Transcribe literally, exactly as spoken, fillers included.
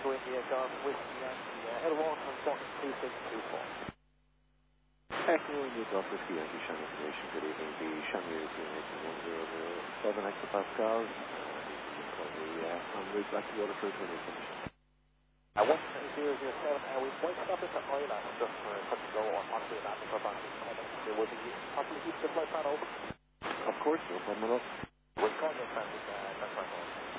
Echo India Golf Whiskey Yankee, uh, head of water on Scotland two six two four. Echo India Golf Whiskey Yankee, Shanghai Information, good evening, the Shanghai European eighteen one zero zero seven hectopascals, recovery uh, en route back to Waterford when you're finished. Uh, one zero zero seven, uh, we might stop into Ireland just for a touch and go on onto that for about ten minutes. There will be possibly keep the flight plan open. Of course, no problem at all. We'll call you in transit, uh, that's right.